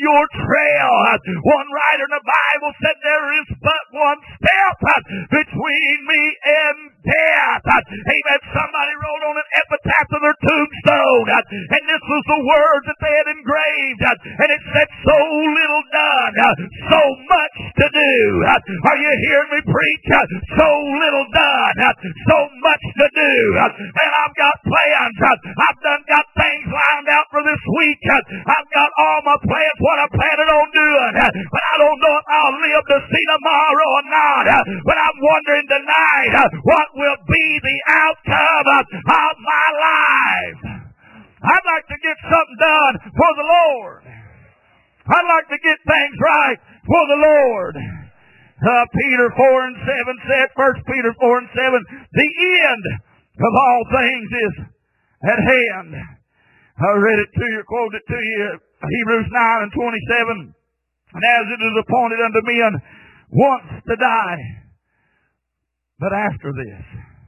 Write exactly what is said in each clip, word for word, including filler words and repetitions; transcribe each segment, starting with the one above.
your trail. One writer in the Bible said there is but one step between me and death. Amen. Somebody wrote on an epitaph of their tombstone, and this was the words that they had engraved, and it said, so little done, so much to do. Are you hearing me preach? So little done, so much to do. And I've got plans. I've done got things lined out for this week. I've got all my plans, what I planning on doing. But I don't know if I'll live to see tomorrow or not. But I'm wondering tonight, what will be the outcome of my life? I'd like to get something done for the Lord. I'd like to get things right for the Lord. Uh, Peter four and seven said, First Peter four and seven, the end of all things is at hand. I read it to you, quoted it to you, Hebrews nine and twenty-seven. And as it is appointed unto men once to die, but after this,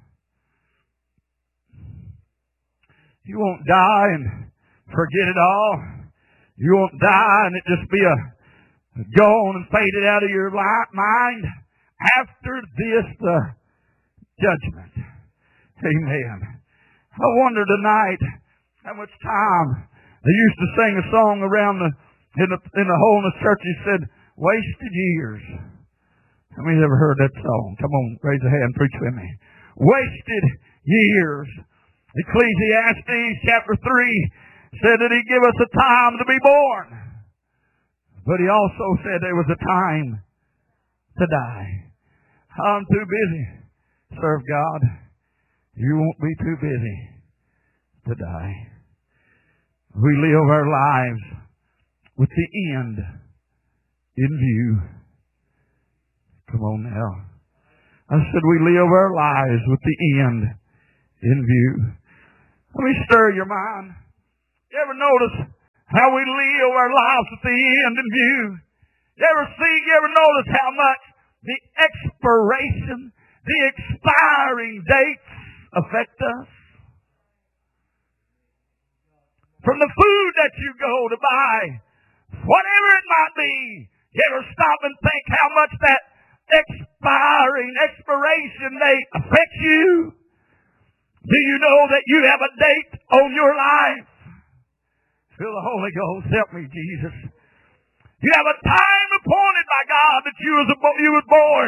you won't die and forget it all. You won't die and it just be a gone and faded out of your mind. After this, the judgment. Amen. I wonder tonight how much time they used to sing a song around the in the in the holiness churches said, wasted years. How many ever heard that song? Come on, raise a hand, preach with me. Wasted years. Ecclesiastes chapter three said that He give us a time to be born. But He also said there was a time to die. I'm too busy. Serve God. You won't be too busy to die. We live our lives with the end in view. Come on now. I said we live our lives with the end in view. Let me stir your mind. You ever notice how we live our lives with the end in view? You ever see, you ever notice how much the expiration, the expiring dates affect us? From the food that you go to buy, whatever it might be, you ever stop and think how much that expiring, expiration date affects you? Do you know that you have a date on your life? Feel the Holy Ghost. Help me, Jesus. You have a time appointed by God that you was, you was born.